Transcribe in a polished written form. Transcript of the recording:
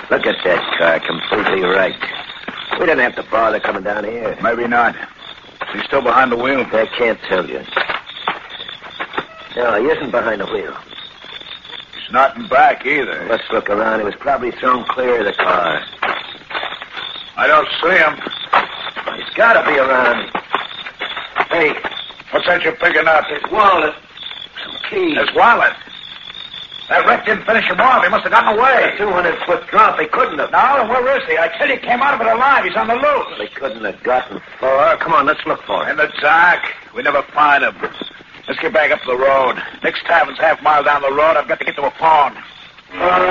Look at that car, completely wrecked. We didn't have to bother coming down here. Maybe not. Is he still behind the wheel? I can't tell you. No, he isn't behind the wheel. He's not in back either. Let's look around. He was probably thrown clear of the car. I don't see him. He's got to be around. Hey, what's that you're picking up? His wallet. Some keys. His wallet? That wreck didn't finish him off. He must have gotten away. A 200-foot drop. He couldn't have. No, and where is he? I tell you, he came out of it alive. He's on the loose. They couldn't have gotten far. Come on, let's look for him. In the dark. We never find him. Let's get back up the road. Next tavern's half mile down the road. I've got to get to a pond.